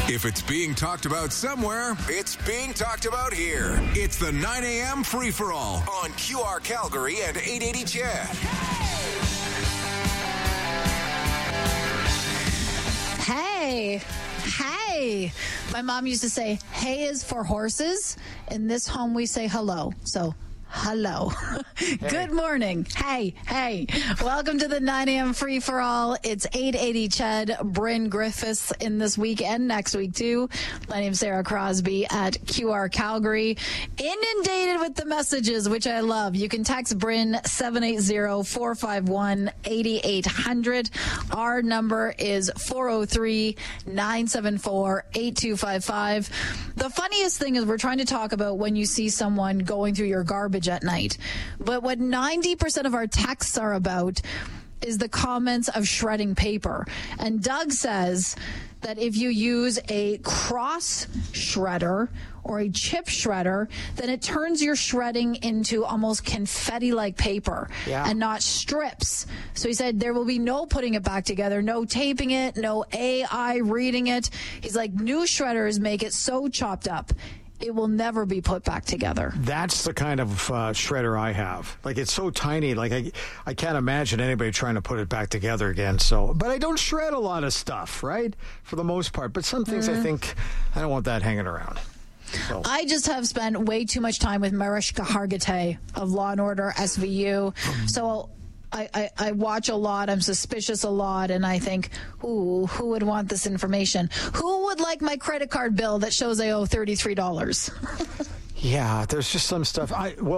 If it's being talked about somewhere, it's being talked about here. It's the 9 a.m. free-for-all on QR Calgary and 880 CHED. Hey. My mom used to say, hey is for horses. In this home, we say hello. So, hello. Hey. Good morning. Hey. Welcome to the 9 a.m. free-for-all. It's 880 CHED. Bryn Griffiths in this week and next week, too. My name's Sarah Crosby at QR Calgary. Inundated with the messages, which I love. You can text Bryn 780-451-8800. Our number is 403-974-8255. The funniest thing is we're trying to talk about when you see someone going through your garbage at night. But what 90% of our texts are about is the comments of shredding paper. And Doug says that if you use a cross shredder or a chip shredder, then it turns your shredding into almost confetti-like paper and not strips. So he said there will be no putting it back together, no taping it, no AI reading it. He's like, new shredders make it so chopped up, it will never be put back together. That's the kind of shredder I have. Like, it's so tiny. Like, I can't imagine anybody trying to put it back together again. So, but I don't shred a lot of stuff, right? For the most part. But some things I think I don't want that hanging around. So. I just have spent way too much time with Mariska Hargitay of Law & Order SVU. So I watch a lot, I'm suspicious a lot, and I think, ooh, who would want this information? Who would like my credit card bill that shows I owe $33? Yeah, there's just some stuff.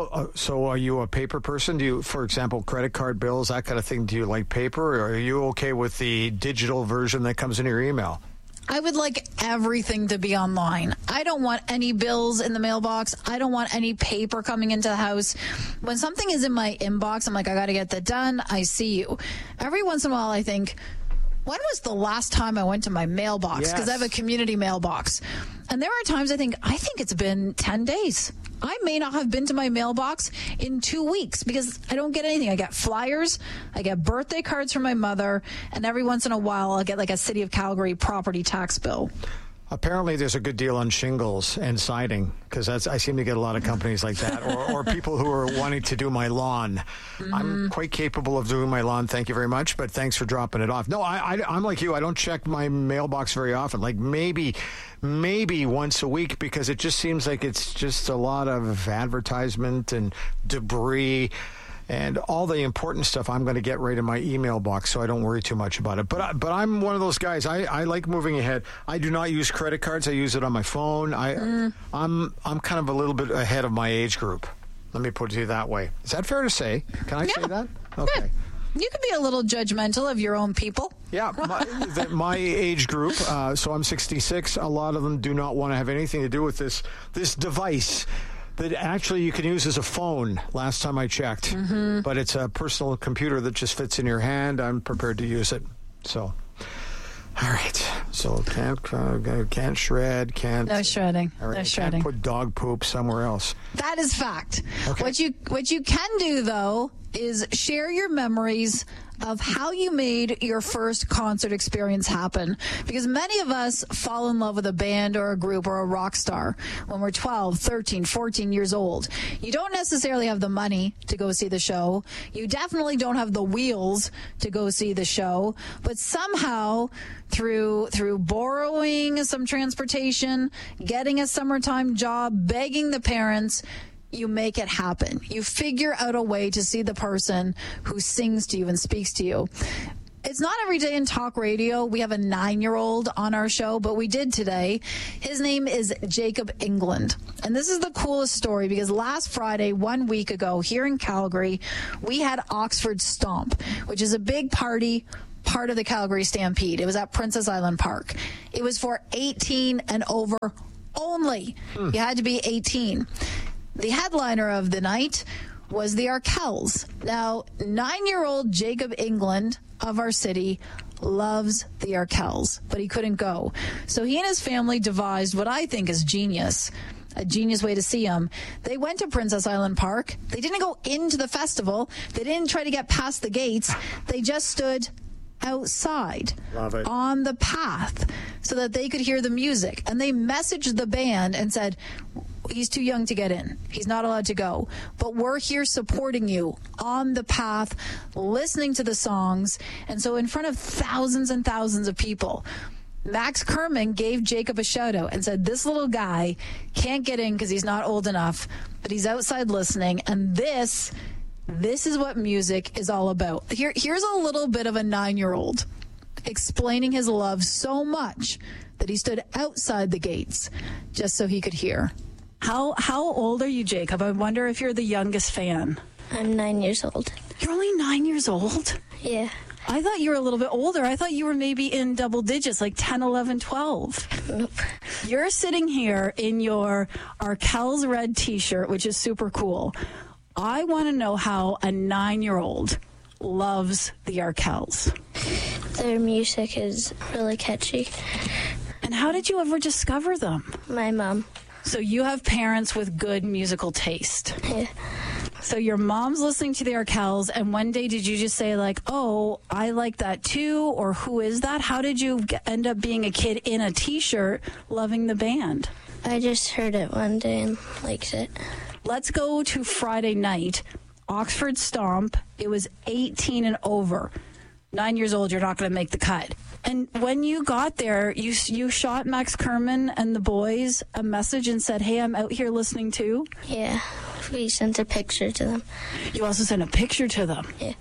So are you a paper person? Do you, for example, credit card bills, that kind of thing, do you like paper, or are you okay with the digital version that comes in your email? I would like everything to be online. I don't want any bills in the mailbox. I don't want any paper coming into the house. When something is in my inbox, I'm like, I got to get that done. I see you. Every once in a while, I think, when was the last time I went to my mailbox? Because I have a community mailbox. And there are times I think it's been 10 days. I may not have been to my mailbox in 2 weeks because I don't get anything. I get flyers, I get birthday cards from my mother, and every once in a while I'll get like a City of Calgary property tax bill. Apparently there's a good deal on shingles and siding, because I seem to get a lot of companies like that, or people who are wanting to do my lawn. Mm-hmm. I'm quite capable of doing my lawn, thank you very much, but thanks for dropping it off. No, I'm like you. I don't check my mailbox very often, like maybe once a week, because it just seems like it's just a lot of advertisement and debris. And all the important stuff I'm going to get right in my email box, so I don't worry too much about it. But I'm one of those guys. I like moving ahead. I do not use credit cards. I use it on my phone. I'm kind of a little bit ahead of my age group. Let me put it that way. Is that fair to say? Can I say that? Okay. Yeah. You can be a little judgmental of your own people. Yeah, my age group, so I'm 66, a lot of them do not want to have anything to do with this device that actually you can use as a phone, last time I checked. Mm-hmm. But it's a personal computer that just fits in your hand. I'm prepared to use it. So, all right. So can't shred, can't... No shredding. Right, no shredding. Can't put dog poop somewhere else. That is fact. Okay. What you can do, though, is share your memories of how you made your first concert experience happen. Because many of us fall in love with a band or a group or a rock star when we're 12, 13, 14 years old. You don't necessarily have the money to go see the show. You definitely don't have the wheels to go see the show. But somehow, through borrowing some transportation, getting a summertime job, begging the parents, you make it happen. You figure out a way to see the person who sings to you and speaks to you. It's not every day in talk radio. We have a 9-year-old on our show, but we did today. His name is Jacob England. And this is the coolest story because last Friday, 1 week ago, here in Calgary, we had Oxford Stomp, which is a big part of the Calgary Stampede. It was at Princess Island Park. It was for 18 and over only. You had to be 18. The headliner of the night was the Arkells. Now, 9-year-old Jacob England of our city loves the Arkells, but he couldn't go. So he and his family devised what I think is genius. A genius way to see him. They went to Princess Island Park. They didn't go into the festival. They didn't try to get past the gates. They just stood outside Love it. on the path so that they could hear the music. And they messaged the band and said, he's too young to get in. He's not allowed to go. But we're here supporting you on the path, listening to the songs. And so in front of thousands and thousands of people, Max Kerman gave Jacob a shout out and said, this little guy can't get in because he's not old enough, but he's outside listening. And this is what music is all about. Here's a little bit of a 9-year-old explaining his love so much that he stood outside the gates just so he could hear. How old are you, Jacob? I wonder if you're the youngest fan. I'm 9 years old. You're only 9 years old? Yeah. I thought you were a little bit older. I thought you were maybe in double digits, like 10, 11, 12. Nope. You're sitting here in your Arkells red t-shirt, which is super cool. I want to know how a 9-year-old loves the Arkells. Their music is really catchy. And how did you ever discover them? My mom. So you have parents with good musical taste. Yeah. So your mom's listening to the Arkells, and one day did you just say, like, oh, I like that too, or who is that? How did you end up being a kid in a t-shirt loving the band? I just heard it one day and liked it. Let's go to Friday night. Oxford Stomp. It was 18 and over. 9 years old, you're not going to make the cut. And when you got there, you shot Max Kerman and the boys a message and said, hey, I'm out here listening too? Yeah. We sent a picture to them. You also sent a picture to them? Yeah.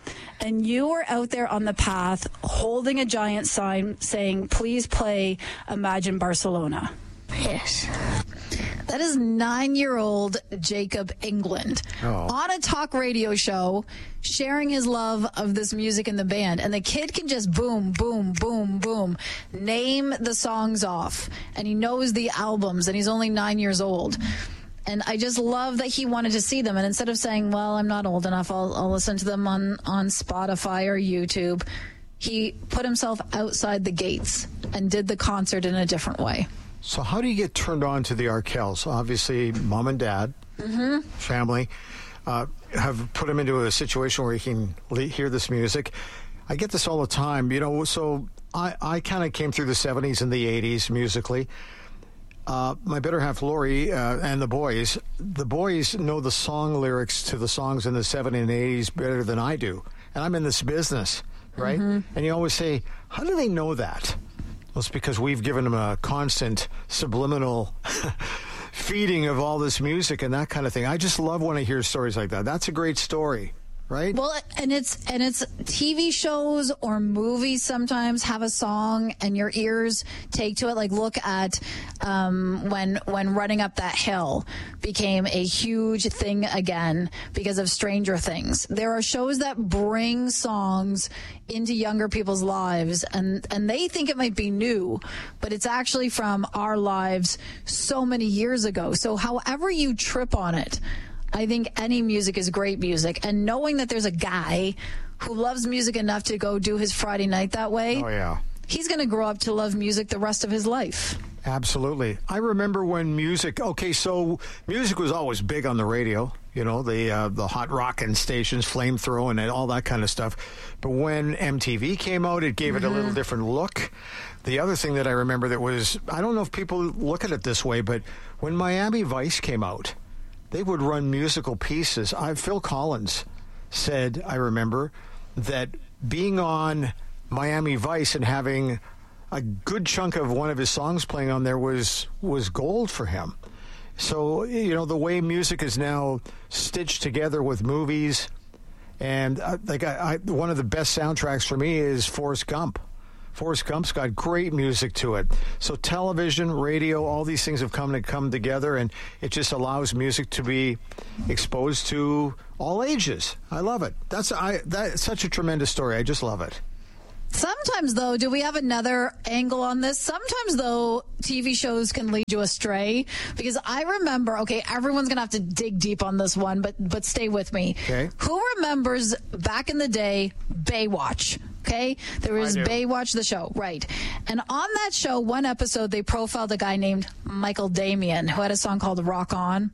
And you were out there on the path holding a giant sign saying, please play Imagine Barcelona. Yes. That is 9-year-old Jacob England on a talk radio show sharing his love of this music in the band. And the kid can just boom, boom, boom, boom, name the songs off. And he knows the albums, and he's only 9 years old. And I just love that he wanted to see them. And instead of saying, well, I'm not old enough, I'll listen to them on Spotify or YouTube, he put himself outside the gates and did the concert in a different way. So how do you get turned on to the Arkells? Obviously, mom and dad, family, have put him into a situation where he can hear this music. I get this all the time, so I kind of came through the 70s and the 80s musically. My better half, Lori, and the boys know the song lyrics to the songs in the 70s and 80s better than I do. And I'm in this business, right? And you always say, how do they know that? Well, it's because we've given them a constant subliminal feeding of all this music and that kind of thing. I just love when I hear stories like that. That's a great story, right? Well, and it's TV shows or movies sometimes have a song and your ears take to it. Like look at when Running Up That Hill became a huge thing again because of Stranger Things. There are shows that bring songs into younger people's lives and they think it might be new, but it's actually from our lives so many years ago. So however you trip on it, I think any music is great music. And knowing that there's a guy who loves music enough to go do his Friday night that way, he's going to grow up to love music the rest of his life. Absolutely. I remember when music was always big on the radio, the hot rockin' stations, flamethrowing and all that kind of stuff. But when MTV came out, it gave it a little different look. The other thing that I remember that was, I don't know if people look at it this way, but when Miami Vice came out, they would run musical pieces. Phil Collins said, I remember, that being on Miami Vice and having a good chunk of one of his songs playing on there was gold for him. So, the way music is now stitched together with movies, and one of the best soundtracks for me is Forrest Gump. Forrest Gump's got great music to it. So television, radio, all these things have come together, and it just allows music to be exposed to all ages. I love it. That's such a tremendous story. I just love it. Sometimes, though, do we have another angle on this? Sometimes, though, TV shows can lead you astray. Because I remember, everyone's going to have to dig deep on this one, but stay with me. Okay. Who remembers back in the day, Baywatch? Okay, there was Baywatch, the show, right? And on that show, one episode, they profiled a guy named Michael Damian who had a song called Rock On.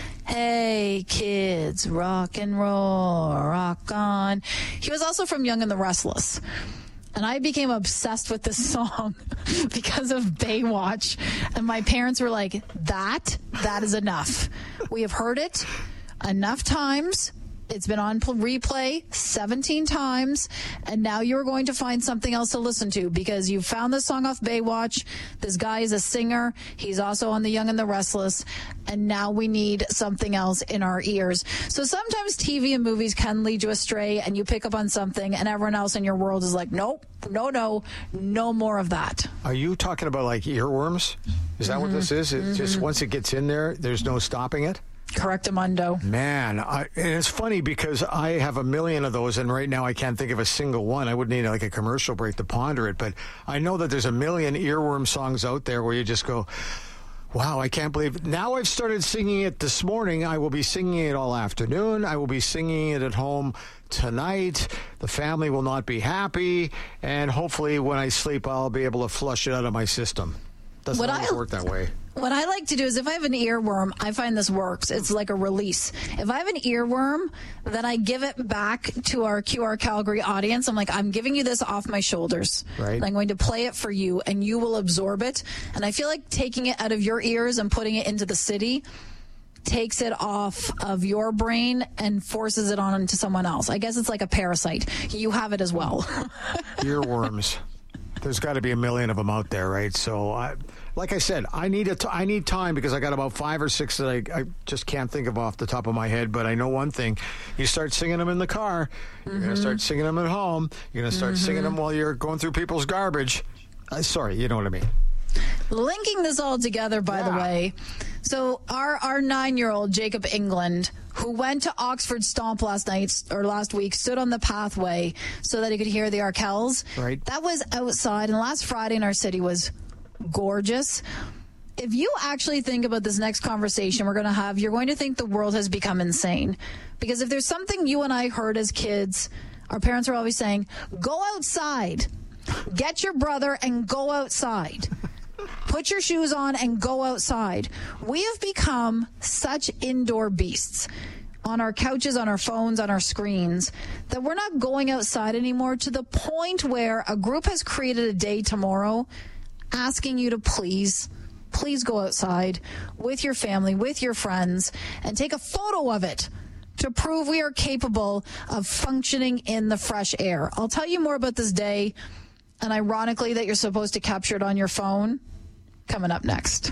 Hey, kids, rock and roll, rock on. He was also from Young and the Restless. And I became obsessed with this song because of Baywatch. And my parents were like, that is enough. We have heard it enough times. It's been on replay 17 times, and now you're going to find something else to listen to because you found this song off Baywatch. This guy is a singer. He's also on The Young and the Restless, and now we need something else in our ears. So sometimes TV and movies can lead you astray, and you pick up on something, and everyone else in your world is like, nope, no more of that. Are you talking about like earworms? Is that what this is? It just once it gets in there, there's no stopping it? Correctamundo. Man, and it's funny because I have a million of those, and right now I can't think of a single one. I would need like a commercial break to ponder it, but I know that there's a million earworm songs out there where you just go, wow, I can't believe it. Now I've started singing it this morning. I will be singing it all afternoon. I will be singing it at home tonight. The family will not be happy, and hopefully when I sleep, I'll be able to flush it out of my system. Doesn't always work that way. What I like to do is if I have an earworm, I find this works. It's like a release. If I have an earworm, then I give it back to our QR Calgary audience. I'm like, I'm giving you this off my shoulders. Right. I'm going to play it for you, and you will absorb it. And I feel like taking it out of your ears and putting it into the city takes it off of your brain and forces it on to someone else. I guess it's like a parasite. You have it as well. Earworms. There's got to be a million of them out there, right? So, like I said, I need time because I got about 5 or 6 that I just can't think of off the top of my head. But I know one thing: you start singing them in the car, you're going to start singing them at home, you're going to start singing them while you're going through people's garbage. Sorry, you know what I mean. Linking this all together, by the way. So our 9-year-old Jacob England, who went to Oxford Stomp last week, stood on the pathway so that he could hear the Arkells. Right. That was outside, and last Friday in our city was gorgeous. If you actually think about this next conversation we're going to have, you're going to think the world has become insane. Because if there's something you and I heard as kids, our parents were always saying, go outside. Get your brother and go outside. Put your shoes on and go outside. We have become such indoor beasts on our couches, on our phones, on our screens, that we're not going outside anymore, to the point where a group has created a day tomorrow asking you to please go outside with your family, with your friends, and take a photo of it to prove we are capable of functioning in the fresh air. I'll tell you more about this day, and ironically that you're supposed to capture it on your phone, coming up next.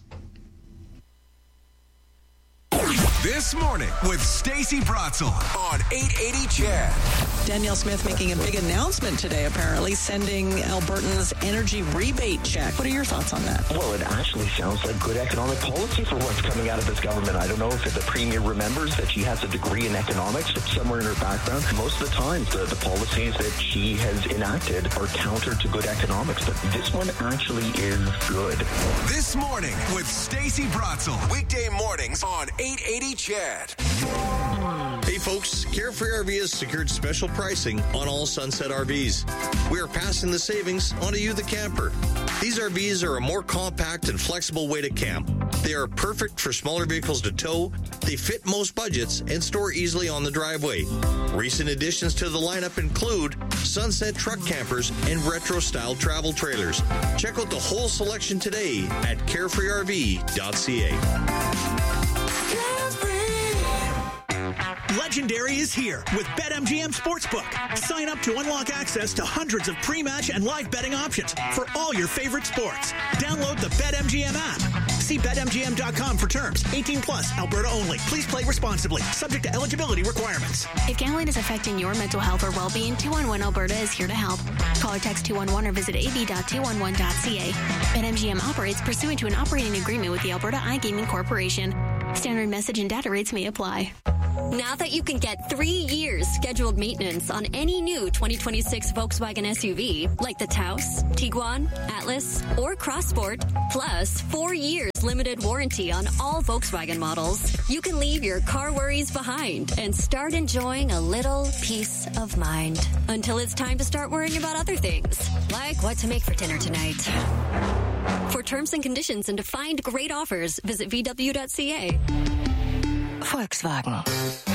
This morning with Stacey Bratzel on 880 CHED. Danielle Smith making a big announcement today, apparently, sending Albertans energy rebate check. What are your thoughts on that? Well, it actually sounds like good economic policy for what's coming out of this government. I don't know if the Premier remembers that she has a degree in economics somewhere in her background. Most of the time, the policies that she has enacted are counter to good economics, but this one actually is good. This morning with Stacey Bratzel. Weekday mornings on 880 CHED. Hey folks, Carefree RV has secured special pricing on all Sunset RVs. We are passing the savings on to you, the camper. These RVs are a more compact and flexible way to camp. They are perfect for smaller vehicles to tow, they fit most budgets, and store easily on the driveway. Recent additions to the lineup include Sunset truck campers and retro-style travel trailers. Check out the whole selection today at carefreerv.ca. Legendary is here with BetMGM Sportsbook. Sign up to unlock access to hundreds of pre-match and live betting options for all your favorite sports. Download the BetMGM app. See BetMGM.com for terms. 18 plus, Alberta only. Please play responsibly. Subject to eligibility requirements. If gambling is affecting your mental health or well-being, 211 Alberta is here to help. Call or text 211 or visit ab.211.ca. BetMGM operates pursuant to an operating agreement with the Alberta iGaming Corporation. Standard message and data rates may apply. Now that you can get 3 years scheduled maintenance on any new 2026 Volkswagen SUV, like the Taos, Tiguan, Atlas, or Crossport, plus 4 years limited warranty on all Volkswagen models, you can leave your car worries behind and start enjoying a little peace of mind. Until it's time to start worrying about other things, like what to make for dinner tonight. For terms and conditions and to find great offers, visit VW.ca. Volkswagen.